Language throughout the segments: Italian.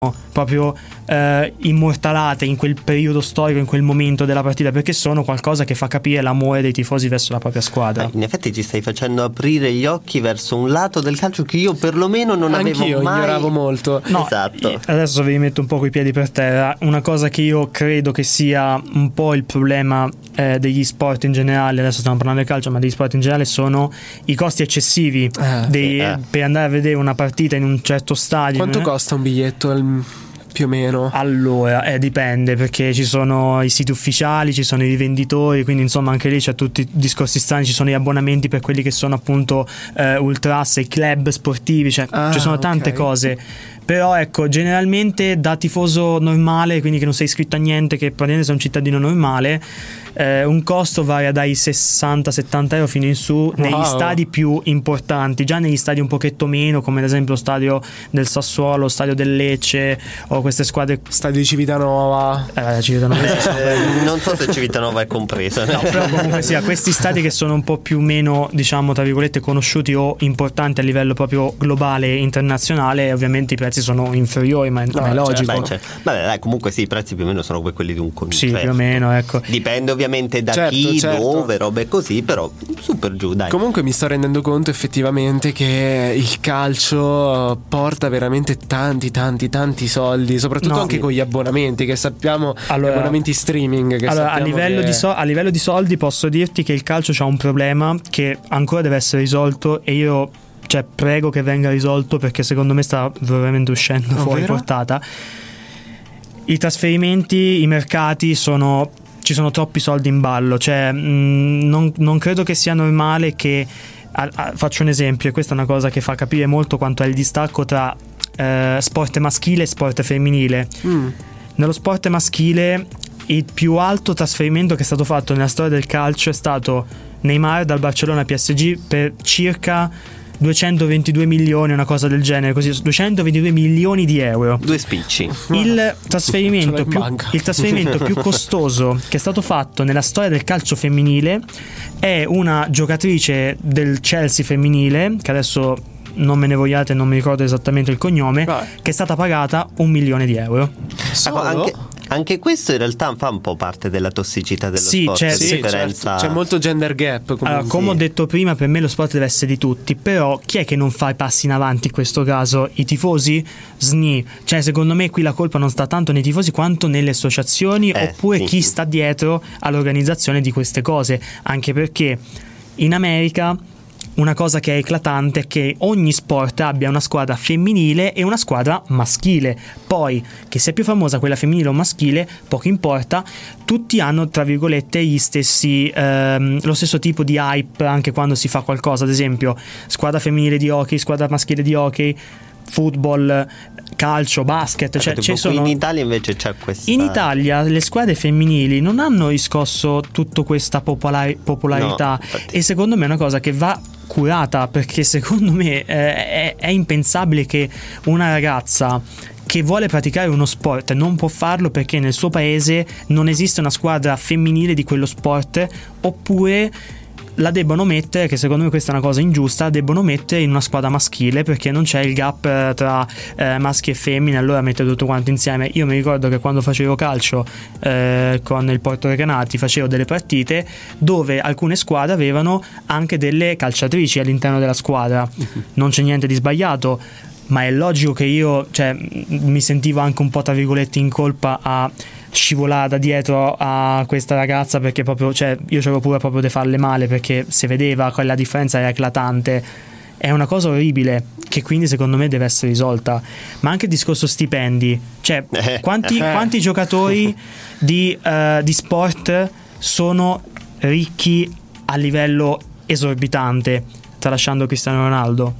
proprio immortalate in quel periodo storico, in quel momento della partita, perché sono qualcosa che fa capire l'amore dei tifosi verso la propria squadra. In effetti ci stai facendo aprire gli occhi verso un lato del calcio che io perlomeno non avevo mai. Ignoravo molto. No, esatto. Adesso vi metto un po' coi piedi per terra. Una cosa che io credo che sia un po' il problema degli sport in generale, adesso stiamo parlando del calcio, ma degli sport in generale, sono i costi eccessivi per andare a vedere una partita in un certo stadio. Quanto costa un biglietto più o meno? Allora, dipende, perché ci sono i siti ufficiali, ci sono i rivenditori, quindi insomma anche lì c'è tutti i discorsi strani, ci sono gli abbonamenti per quelli che sono appunto ultras, i club sportivi, cioè ci sono tante cose. Però ecco, generalmente da tifoso normale, quindi che non sei iscritto a niente, che praticamente sei un cittadino normale, un costo varia dai 60-70 euro fino in su negli stadi più importanti. Già negli stadi un pochetto meno, come ad esempio lo stadio del Sassuolo, lo stadio del Lecce, o queste squadre, stadio di Civitanova. Non so se Civitanova è compresa, no, però comunque sia questi stadi che sono un po' più meno, diciamo tra virgolette, conosciuti o importanti a livello proprio globale e internazionale, ovviamente i prezzi sono inferiori, ma è logico. Vabbè, dai, comunque sì, i prezzi più o meno sono quelli di un concerto. Sì, più o meno, ecco. Dipende ovviamente da chi, dove, robe così, però super giù, dai. Comunque mi sto rendendo conto effettivamente che il calcio porta veramente tanti soldi, soprattutto anche con gli abbonamenti, che sappiamo, gli abbonamenti streaming che a livello di soldi posso dirti che il calcio c'ha un problema che ancora deve essere risolto, e io prego che venga risolto, perché secondo me sta veramente uscendo fuori portata. I trasferimenti, i mercati ci sono troppi soldi in ballo, non credo che sia normale che faccio un esempio, e questa è una cosa che fa capire molto quanto è il distacco tra sport maschile e sport femminile. Nello sport maschile il più alto trasferimento che è stato fatto nella storia del calcio è stato Neymar dal Barcellona PSG per circa 222 milioni, una cosa del genere, così, 222 milioni di euro. Due spicci. Il trasferimento più costoso che è stato fatto nella storia del calcio femminile è una giocatrice del Chelsea femminile, che adesso non me ne vogliate, non mi ricordo esattamente il cognome, che è stata pagata 1 milione di euro. Anche questo in realtà fa un po' parte della tossicità dello sport. C'è molto gender gap. Allora, come ho detto prima, per me lo sport deve essere di tutti, però chi è che non fa i passi in avanti in questo caso? I tifosi? Secondo me qui la colpa non sta tanto nei tifosi quanto nelle associazioni, oppure chi sta dietro all'organizzazione di queste cose, anche perché in America una cosa che è eclatante è che ogni sport abbia una squadra femminile e una squadra maschile. Poi, che sia più famosa quella femminile o maschile, poco importa, tutti hanno, tra virgolette, gli stessi lo stesso tipo di hype anche quando si fa qualcosa. Ad esempio, squadra femminile di hockey, squadra maschile di hockey, football, calcio, basket, in Italia invece c'è questa. In Italia le squadre femminili non hanno riscosso tutta questa popolarità, e secondo me è una cosa che va curata, perché secondo me è impensabile che una ragazza che vuole praticare uno sport non può farlo perché nel suo paese non esiste una squadra femminile di quello sport, oppure la debbono mettere, che secondo me questa è una cosa ingiusta, debbono mettere in una squadra maschile perché non c'è il gap tra maschi e femmine, allora mettere tutto quanto insieme. Io mi ricordo che quando facevo calcio con il Porto Recanati facevo delle partite dove alcune squadre avevano anche delle calciatrici all'interno della squadra. Non c'è niente di sbagliato, ma è logico che io mi sentivo anche un po' tra virgolette in colpa a scivolare da dietro a questa ragazza, perché proprio io c'avevo pure proprio di farle male, perché si vedeva che la differenza era eclatante. È una cosa orribile che quindi secondo me deve essere risolta. Ma anche il discorso stipendi, quanti giocatori di sport sono ricchi a livello esorbitante, tralasciando Cristiano Ronaldo?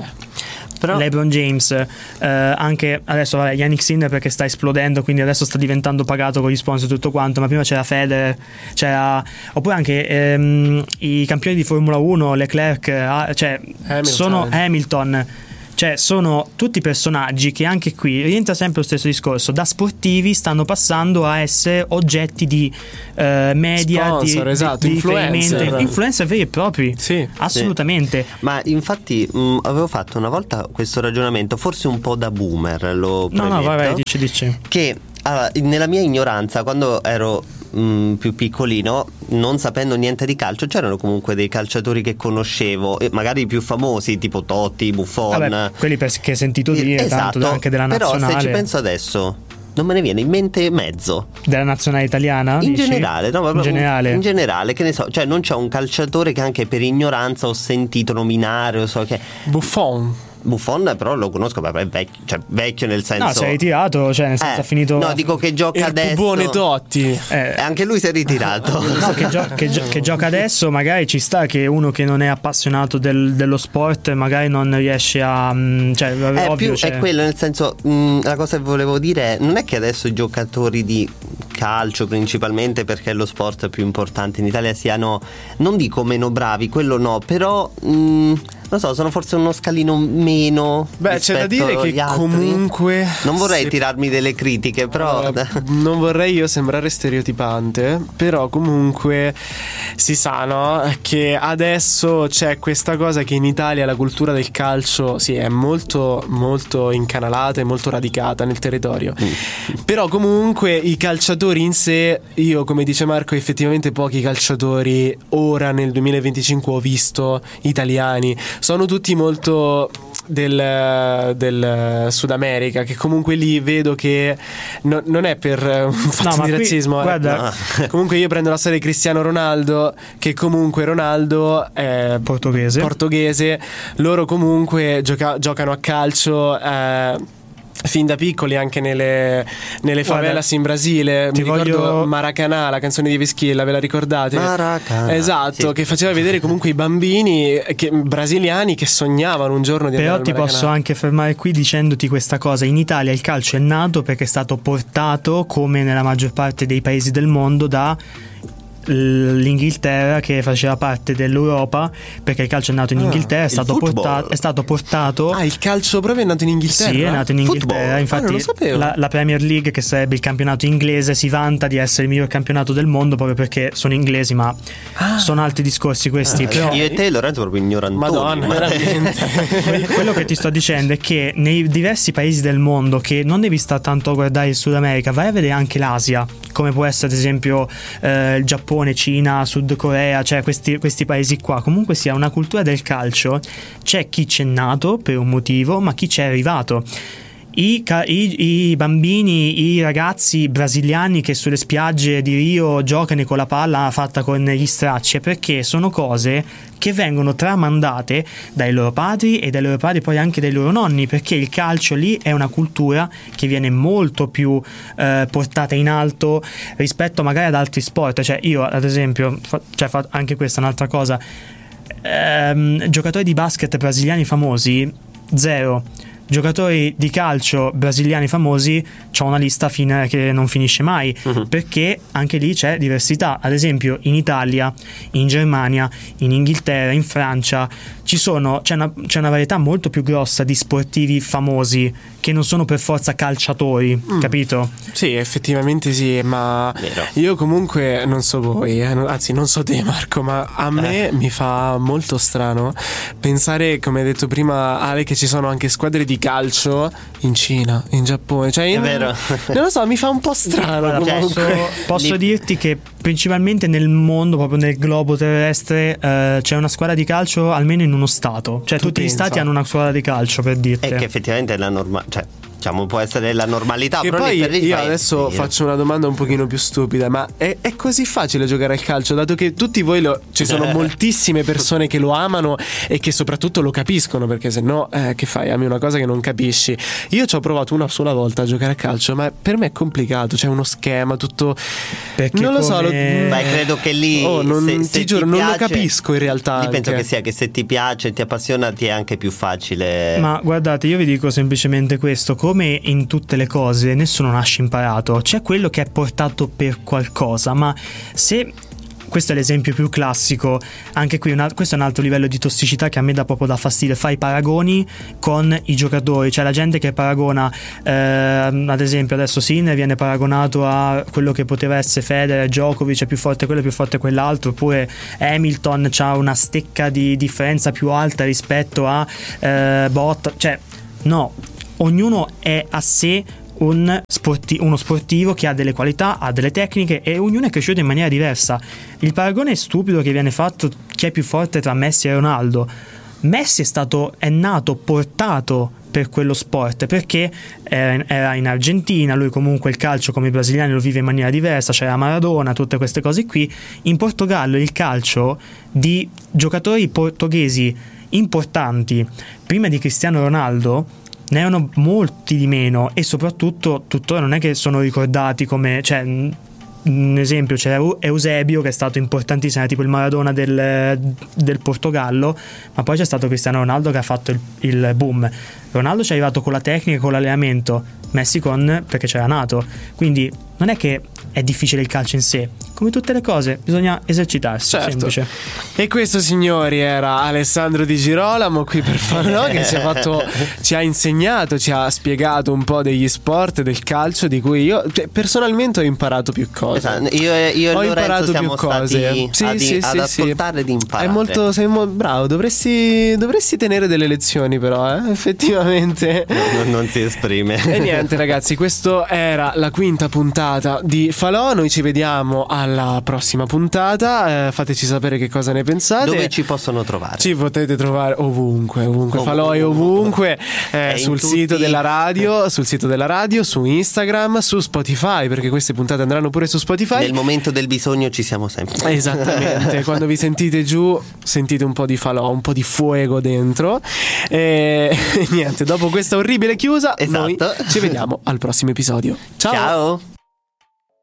LeBron James, anche adesso Yannick Sinner perché sta esplodendo, quindi adesso sta diventando pagato con gli sponsor e tutto quanto, ma prima c'era Federer, oppure anche i campioni di Formula 1, Leclerc, sono Hamilton, Cioè sono tutti personaggi che anche qui rientra sempre lo stesso discorso, da sportivi stanno passando a essere oggetti di media, sponsor, esatto, influencer veri e propri. Sì, assolutamente. Sì. Ma infatti avevo fatto una volta questo ragionamento, forse un po' da boomer, lo premetto. No, vai, dici. Che nella mia ignoranza, quando ero più piccolino, non sapendo niente di calcio, c'erano comunque dei calciatori che conoscevo, magari i più famosi tipo Totti, Buffon. Vabbè, quelli che hai sentito dire, esatto, tanto anche della nazionale. Però se ci penso adesso non me ne viene in mente mezzo. Della nazionale italiana? In dici? generale, no, in generale. In generale, che ne so, cioè non c'è un calciatore che anche per ignoranza ho sentito nominare, o so che Buffon però lo conosco, ma è vecchio nel senso. No, si è ritirato, cioè nel senso ha finito. No, dico che gioca adesso. Buone Totti. Anche lui si è ritirato. No, che gioca adesso, magari ci sta che uno che non è appassionato dello sport magari non riesce a. Cioè, è ovvio, è quello, nel senso, la cosa che volevo dire è, non è che adesso i giocatori di calcio principalmente, perché è lo sport più importante in Italia, siano, non dico meno bravi, quello no, però non so, sono forse uno scalino meno. Beh, c'è da dire che comunque non vorrei tirarmi delle critiche, però non vorrei io sembrare stereotipante, però comunque si sa, no, che adesso c'è questa cosa che in Italia la cultura del calcio è molto molto incanalata e molto radicata nel territorio. Però comunque i calciatori in sé, io come dice Marco, effettivamente pochi calciatori ora nel 2025 ho visto italiani, sono tutti molto del Sud America, che comunque lì vedo che non è per un fatto di razzismo, guarda. Comunque io prendo la storia di Cristiano Ronaldo, che comunque Ronaldo è portoghese, loro comunque giocano a calcio fin da piccoli anche nelle favelas in Brasile. Mi ricordo Maracanã, la canzone di Vischilla, ve la ricordate? Maracanã, esatto, sì. Che faceva vedere comunque i bambini brasiliani che sognavano un giorno di andare al Maracanã. Però ti posso anche fermare qui dicendoti questa cosa: in Italia il calcio è nato perché è stato portato, come nella maggior parte dei paesi del mondo, da l'Inghilterra, che faceva parte dell'Europa, perché il calcio è nato in Inghilterra, è stato portato. Il calcio proprio è nato in Inghilterra? Sì, è nato in Inghilterra. Infatti la Premier League, che sarebbe il campionato inglese, si vanta di essere il miglior campionato del mondo proprio perché sono inglesi, ma sono altri discorsi questi. Però io e te, Lorenzo, proprio ignorantoni. Madonna, veramente. Quello che ti sto dicendo è che nei diversi paesi del mondo, che non devi stare tanto a guardare il Sud America, vai a vedere anche l'Asia, come può essere ad esempio il Giappone, Cina, Sud Corea, cioè questi paesi qua, comunque sia una cultura del calcio. C'è chi c'è nato per un motivo, ma chi c'è arrivato. I bambini, i ragazzi brasiliani che sulle spiagge di Rio giocano con la palla fatta con gli stracci, perché sono cose che vengono tramandate dai loro padri e dai loro padri, poi anche dai loro nonni, perché il calcio lì è una cultura che viene molto più portata in alto rispetto magari ad altri sport. Cioè io ad esempio anche questa è un'altra cosa, giocatori di basket brasiliani famosi, zero. Giocatori di calcio brasiliani famosi, c'ho una lista che non finisce mai, perché anche lì c'è diversità. Ad esempio in Italia, in Germania, in Inghilterra, in Francia c'è una varietà molto più grossa di sportivi famosi che non sono per forza calciatori, capito? Sì, effettivamente sì, ma io comunque non so voi, anzi non so te Marco, ma a me mi fa molto strano pensare, come hai detto prima Ale, che ci sono anche squadre di calcio in Cina, in Giappone, cioè è vero. Non lo so, mi fa un po' strano. Posso dirti che principalmente nel mondo, proprio nel globo terrestre, c'è una squadra di calcio almeno in uno stato, cioè tutti gli stati hanno una squadra di calcio, per dirti. È che effettivamente è la normale, cioè diciamo può essere la normalità. E però poi io adesso faccio una domanda un pochino più stupida, ma è così facile giocare al calcio, dato che tutti voi ci sono moltissime persone che lo amano e che soprattutto lo capiscono, perché se no che fai? Ami una cosa che non capisci. Io ci ho provato una sola volta a giocare a calcio, ma per me è complicato, c'è uno schema tutto, perché non lo so, credo che lì ti giuro, non lo capisco in realtà. Io penso che sia che se ti piace, ti appassiona, ti è anche più facile. Ma guardate, io vi dico semplicemente questo: come in tutte le cose, nessuno nasce imparato, c'è quello che è portato per qualcosa, ma se questo è l'esempio più classico. Anche qui questo è un altro livello di tossicità che a me dà proprio da fastidio. Fai paragoni con i giocatori, cioè la gente che paragona ad esempio adesso Sinner viene paragonato a quello che poteva essere Federer, Djokovic è più forte quello, è più forte quell'altro, oppure Hamilton c'ha una stecca di differenza più alta rispetto a Bottas. Cioè no, ognuno è a sé uno sportivo che ha delle qualità, ha delle tecniche, e ognuno è cresciuto in maniera diversa. Il paragone stupido che viene fatto, chi è più forte tra Messi e Ronaldo. Messi è nato portato per quello sport, perché era in Argentina, lui comunque il calcio come i brasiliani lo vive in maniera diversa, c'era Maradona, tutte queste cose qui. In Portogallo il calcio, di giocatori portoghesi importanti prima di Cristiano Ronaldo, ne erano molti di meno, e soprattutto tuttora non è che sono ricordati come, cioè, un esempio, c'era Eusebio che è stato importantissimo, era tipo il Maradona del Portogallo, ma poi c'è stato Cristiano Ronaldo che ha fatto il boom. Ronaldo ci è arrivato con la tecnica, con l'allenamento, Messi perché c'era nato. Quindi non è che è difficile il calcio in sé, come tutte le cose bisogna esercitarsi, certo. Semplice. E questo, signori, era Alessandro Di Girolamo qui per Falò, che ci ha insegnato, ci ha spiegato un po' degli sport, del calcio, di cui io personalmente ho imparato più cose. Esatto. Io e ho Lorenzo imparato siamo più cose. ad ascoltare ed imparare. Sei molto bravo, dovresti tenere delle lezioni, però effettivamente non si esprime. E niente, ragazzi, questo era la quinta puntata di Falò. Noi ci vediamo alla prossima puntata. Fateci sapere che cosa ne pensate. Dove ci possono trovare? Ci potete trovare ovunque. Falò è ovunque, sul sito della radio, su Instagram, su Spotify, perché queste puntate andranno pure su Spotify. Nel momento del bisogno ci siamo sempre. Esattamente. Quando vi sentite giù, sentite un po' di Falò, un po' di fuego dentro. E niente, dopo questa orribile chiusa, esatto, noi ci vediamo al prossimo episodio. Ciao. Ciao.